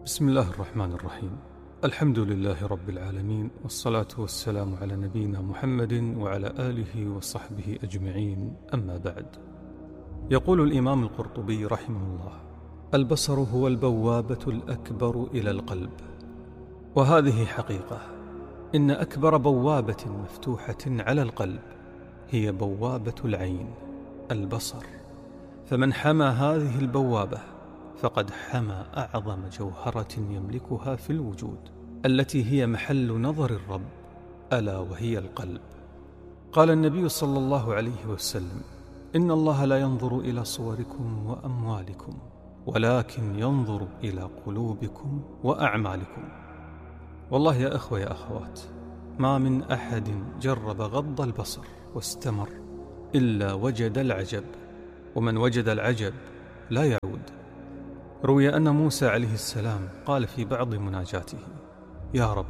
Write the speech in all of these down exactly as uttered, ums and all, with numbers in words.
بسم الله الرحمن الرحيم. الحمد لله رب العالمين، والصلاة والسلام على نبينا محمد وعلى آله وصحبه أجمعين، أما بعد. يقول الإمام القرطبي رحمه الله: البصر هو البوابة الأكبر إلى القلب. وهذه حقيقة، إن أكبر بوابة مفتوحة على القلب هي بوابة العين، البصر. فمن حمى هذه البوابة فقد حمى أعظم جوهرة يملكها في الوجود، التي هي محل نظر الرب، ألا وهي القلب. قال النبي صلى الله عليه وسلم: إن الله لا ينظر إلى صوركم وأموالكم، ولكن ينظر إلى قلوبكم وأعمالكم. والله يا أخوة يا أخوات، ما من أحد جرب غض البصر واستمر إلا وجد العجب، ومن وجد العجب لا يعود. روي أن موسى عليه السلام قال في بعض مناجاته: يا رب،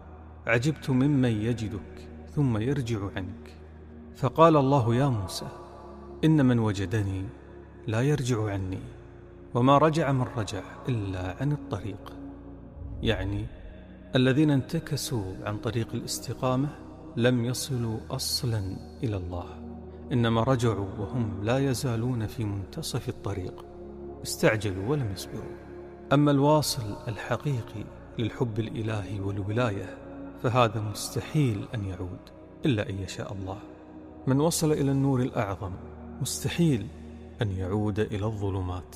عجبت ممن يجدك ثم يرجع عنك. فقال الله: يا موسى، إن من وجدني لا يرجع عني، وما رجع من رجع إلا عن الطريق. يعني الذين انتكسوا عن طريق الاستقامة لم يصلوا أصلا إلى الله، إنما رجعوا وهم لا يزالون في منتصف الطريق، استعجلوا ولم يصبروا. أما الواصل الحقيقي للحب الإلهي والولاية فهذا مستحيل أن يعود إلا أن يشاء الله. من وصل إلى النور الأعظم مستحيل أن يعود إلى الظلمات.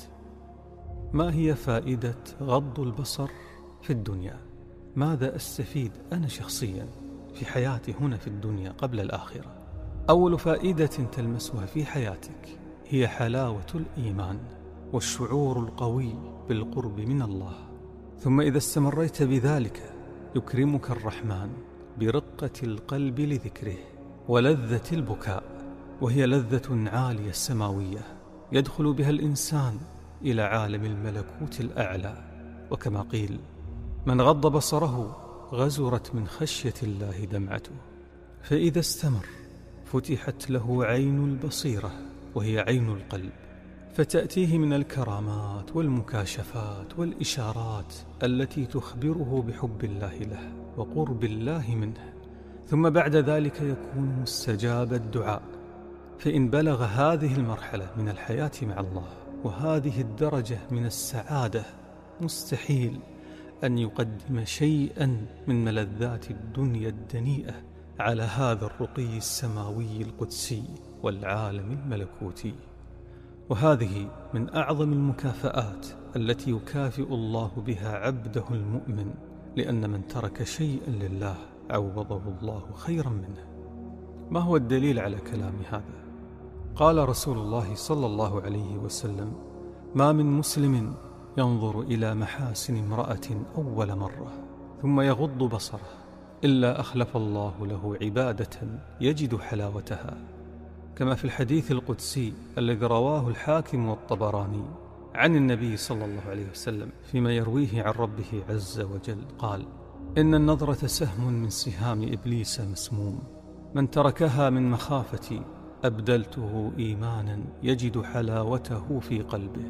ما هي فائدة غض البصر في الدنيا؟ ماذا أستفيد أنا شخصيا في حياتي هنا في الدنيا قبل الآخرة؟ أول فائدة تلمسها في حياتك هي حلاوة الإيمان والشعور القوي بالقرب من الله. ثم إذا استمريت بذلك يكرمك الرحمن برقة القلب لذكره ولذة البكاء، وهي لذة عالية سماوية يدخل بها الإنسان إلى عالم الملكوت الأعلى. وكما قيل: من غض بصره غزرت من خشية الله دمعته. فإذا استمر فتحت له عين البصيرة، وهي عين القلب، فتأتيه من الكرامات والمكاشفات والإشارات التي تخبره بحب الله له وقرب الله منه. ثم بعد ذلك يكون مستجاب الدعاء. فإن بلغ هذه المرحلة من الحياة مع الله وهذه الدرجة من السعادة، مستحيل أن يقدم شيئا من ملذات الدنيا الدنيئة على هذا الرقي السماوي القدسي والعالم الملكوتي. وهذه من أعظم المكافآت التي يكافئ الله بها عبده المؤمن، لأن من ترك شيئا لله عوضه الله خيرا منه. ما هو الدليل على كلام هذا؟ قال رسول الله صلى الله عليه وسلم: ما من مسلم ينظر إلى محاسن امرأة أول مرة ثم يغض بصره إلا أخلف الله له عبادة يجد حلاوتها، كما في الحديث القدسي الذي رواه الحاكم والطبراني عن النبي صلى الله عليه وسلم فيما يرويه عن ربه عز وجل قال: إن النظرة سهم من سهام إبليس مسموم، من تركها من مخافتي أبدلته إيمانا يجد حلاوته في قلبه.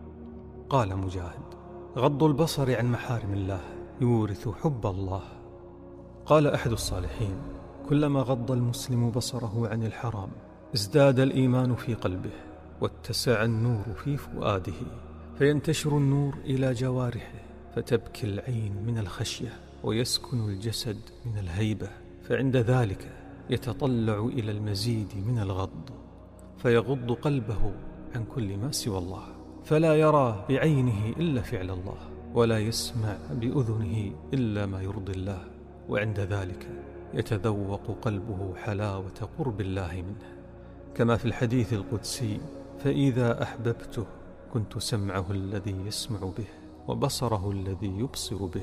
قال مجاهد: غض البصر عن محارم الله يورث حب الله. قال أحد الصالحين: كلما غض المسلم بصره عن الحرام ازداد الإيمان في قلبه، واتسع النور في فؤاده، فينتشر النور إلى جوارحه، فتبكي العين من الخشية، ويسكن الجسد من الهيبة، فعند ذلك يتطلع إلى المزيد من الغض، فيغض قلبه عن كل ما سوى الله، فلا يرى بعينه إلا فعل الله، ولا يسمع بأذنه إلا ما يرضي الله، وعند ذلك يتذوق قلبه حلاوة قرب الله منه، كما في الحديث القدسي: فإذا أحببته كنت سمعه الذي يسمع به وبصره الذي يبصر به.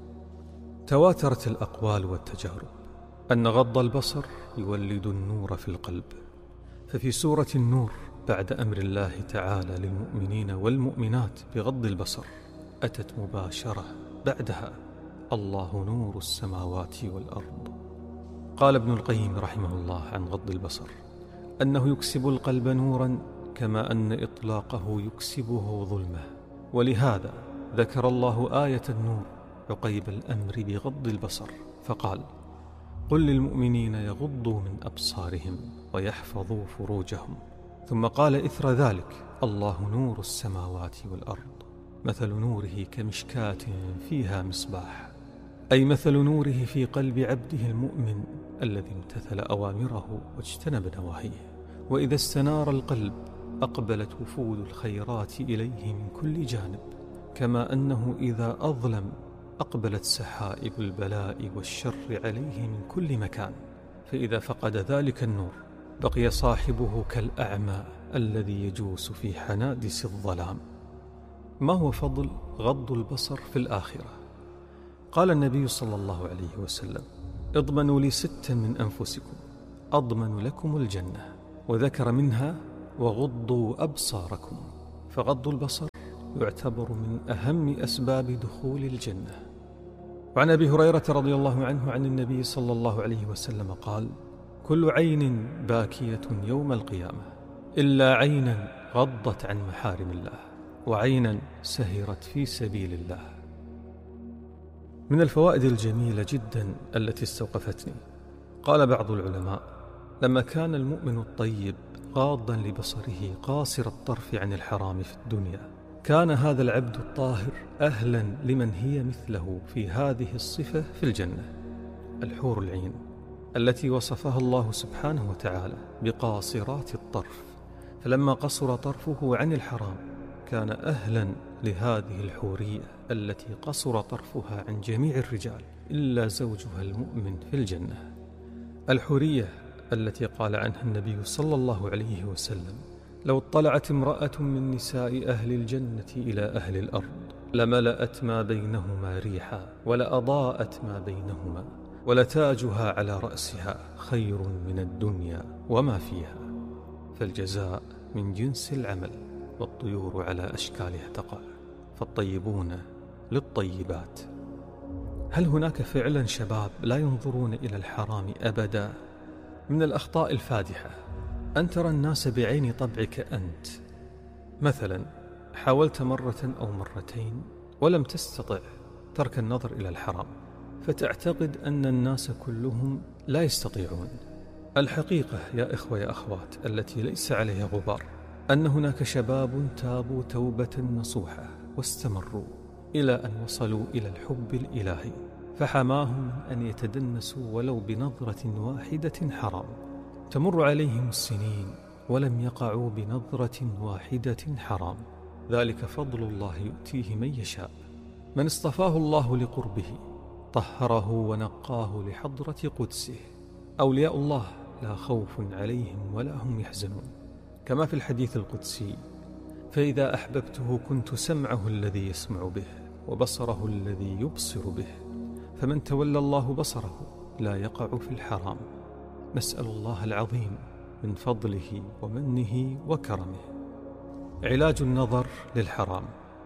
تواترت الأقوال والتجارب أن غض البصر يولد النور في القلب. ففي سورة النور بعد أمر الله تعالى للمؤمنين والمؤمنات بغض البصر أتت مباشرة بعدها: الله نور السماوات والأرض. قال ابن القيم رحمه الله عن غض البصر أنه يكسب القلب نورا كما أن إطلاقه يكسبه ظلمة، ولهذا ذكر الله آية النور عقيب الأمر بغض البصر فقال: قل للمؤمنين يغضوا من أبصارهم ويحفظوا فروجهم. ثم قال إثر ذلك: الله نور السماوات والأرض، مثل نوره كمشكاة فيها مصباح، أي مثل نوره في قلب عبده المؤمن الذي امتثل أوامره واجتنب نواهيه. وإذا استنار القلب أقبلت وفود الخيرات إليه من كل جانب، كما أنه إذا أظلم أقبلت سحائب البلاء والشر عليه من كل مكان. فإذا فقد ذلك النور بقي صاحبه كالأعمى الذي يجوس في حنادس الظلام. ما هو فضل غض البصر في الآخرة؟ قال النبي صلى الله عليه وسلم: اضمنوا لي ستا من أنفسكم أضمن لكم الجنة، وذكر منها: وغضوا أبصاركم. فغض البصر يعتبر من أهم أسباب دخول الجنة. وعن أبي هريرة رضي الله عنه عن النبي صلى الله عليه وسلم قال: كل عين باكية يوم القيامة إلا عينا غضت عن محارم الله، وعينا سهرت في سبيل الله. من الفوائد الجميلة جدا التي استوقفتني، قال بعض العلماء: لما كان المؤمن الطيب غاضا لبصره قاصر الطرف عن الحرام في الدنيا، كان هذا العبد الطاهر أهلا لمن هي مثله في هذه الصفة في الجنة، الحور العين التي وصفها الله سبحانه وتعالى بقاصرات الطرف. فلما قصر طرفه عن الحرام كان أهلا لهذه الحورية التي قصر طرفها عن جميع الرجال إلا زوجها المؤمن في الجنة. الحورية التي قال عنها النبي صلى الله عليه وسلم: لو اطلعت امرأة من نساء أهل الجنة إلى أهل الأرض لملأت ما بينهما ريحا ولأضاءت ما بينهما ولتاجها على رأسها خير من الدنيا وما فيها. فالجزاء من جنس العمل، والطيور على أشكالها تقع، فالطيبون للطيبات. هل هناك فعلا شباب لا ينظرون إلى الحرام أبدا؟ من الأخطاء الفادحة أن ترى الناس بعين طبعك أنت. مثلا حاولت مرة أو مرتين ولم تستطع ترك النظر إلى الحرام، فتعتقد أن الناس كلهم لا يستطيعون. الحقيقة يا إخوة يا أخوات التي ليس عليها غبار أن هناك شباب تابوا توبة نصوحة واستمروا إلى أن وصلوا إلى الحب الإلهي، فحماهم من أن يتدنسوا ولو بنظرة واحدة حرام. تمر عليهم السنين ولم يقعوا بنظرة واحدة حرام. ذلك فضل الله يؤتيه من يشاء. من اصطفاه الله لقربه طهره ونقاه لحضرة قدسه. أولياء الله لا خوف عليهم ولا هم يحزنون، كما في الحديث القدسي: فإذا أحببته كنت سمعه الذي يسمع به وبصره الذي يبصر به. فمن تولى الله بصره لا يقع في الحرام. نسأل الله العظيم من فضله ومنه وكرمه. علاج النظر للحرام.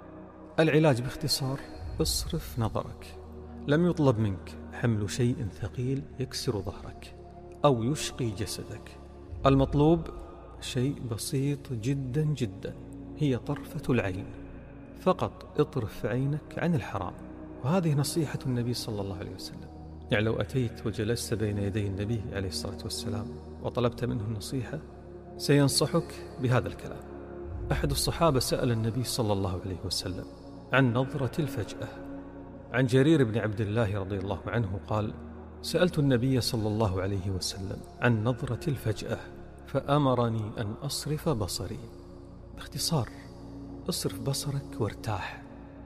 العلاج باختصار: اصرف نظرك. لم يطلب منك حمل شيء ثقيل يكسر ظهرك أو يشقي جسدك. المطلوب شيء بسيط جدا جدا، هي طرفة العين فقط. اطرف عينك عن الحرام. وهذه نصيحة النبي صلى الله عليه وسلم. يعني لو أتيت وجلست بين يدي النبي عليه الصلاة والسلام وطلبت منه النصيحة سينصحك بهذا الكلام. أحد الصحابة سأل النبي صلى الله عليه وسلم عن نظرة الفجأة. عن جرير بن عبد الله رضي الله عنه قال: سألت النبي صلى الله عليه وسلم عن نظرة الفجأة فأمرني أن أصرف بصري. باختصار: اصرف بصرك وارتاح.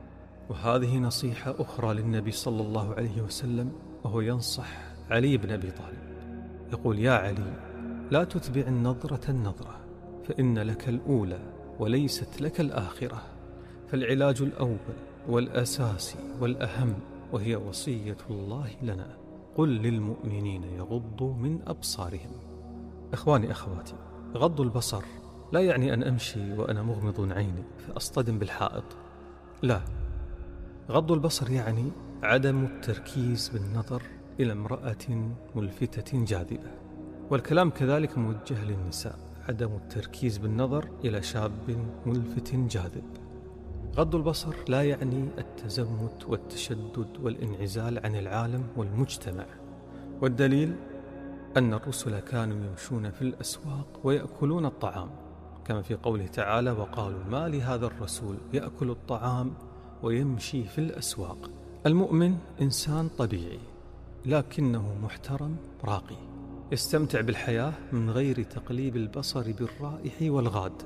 وهذه نصيحة أخرى للنبي صلى الله عليه وسلم وهو ينصح علي بن أبي طالب، يقول: يا علي، لا تتبع النظرة النظرة، فإن لك الأولى وليست لك الآخرة. فالعلاج الأول والأساسي والأهم وهي وصية الله لنا: قل للمؤمنين يغضوا من أبصارهم. إخواني أخواتي، غض البصر لا يعني أن أمشي وأنا مغمض عيني فأصطدم بالحائط، لا. غض البصر يعني عدم التركيز بالنظر إلى امرأة ملفتة جاذبة. والكلام كذلك موجه للنساء: عدم التركيز بالنظر إلى شاب ملفت جاذب. غض البصر لا يعني التزمت والتشدد والانعزال عن العالم والمجتمع، والدليل أن الرسل كانوا يمشون في الأسواق ويأكلون الطعام، كما في قوله تعالى: وقالوا ما لهذا الرسول يأكل الطعام ويمشي في الأسواق. المؤمن إنسان طبيعي لكنه محترم راقي، يستمتع بالحياة من غير تقليب البصر بالرائح والغاد.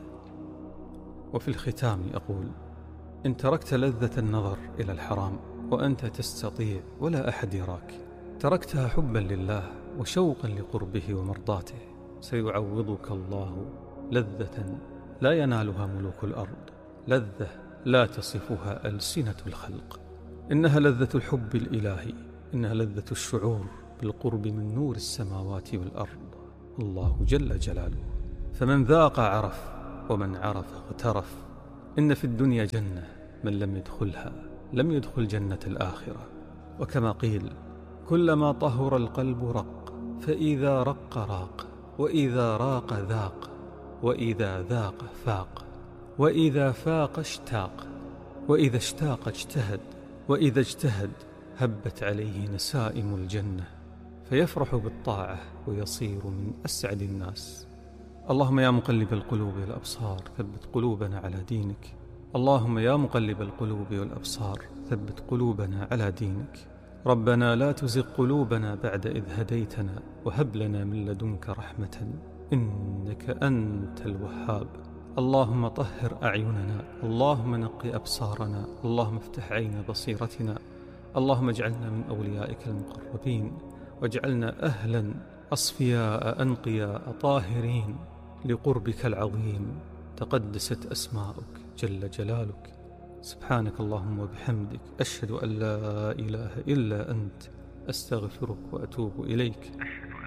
وفي الختام أقول: إن تركت لذة النظر إلى الحرام وأنت تستطيع ولا أحد يراك، تركتها حبا لله وشوقا لقربه ومرضاته، سيعوضك الله لذة لا ينالها ملوك الأرض، لذة لا تصفها ألسنة الخلق. إنها لذة الحب الإلهي، إنها لذة الشعور بالقرب من نور السماوات والأرض، الله جل جلاله. فمن ذاق عرف، ومن عرف اغترف. إن في الدنيا جنة، من لم يدخلها لم يدخل جنة الآخرة. وكما قيل: كلما طهر القلب رق، فإذا رق راق، وإذا راق ذاق، وإذا ذاق فاق، وإذا فاق اشتاق، وإذا اشتاق اجتهد، وإذا اجتهد هبت عليه نسائم الجنة، فيفرح بالطاعة ويصير من أسعد الناس. اللهم يا مقلب القلوب والأبصار ثبت قلوبنا على دينك. اللهم يا مقلب القلوب والأبصار ثبت قلوبنا على دينك. ربنا لا تزغ قلوبنا بعد إذ هديتنا وهب لنا من لدنك رحمة إنك أنت الوهاب. اللهم طهر أعيننا، اللهم نقي أبصارنا، اللهم افتح عين بصيرتنا، اللهم اجعلنا من أوليائك المقربين، واجعلنا أهلا أصفياء أنقياء طاهرين لقربك العظيم. تقدست أسماؤك جل جلالك. سبحانك اللهم وبحمدك، أشهد أن لا إله إلا أنت، أستغفرك وأتوب إليك.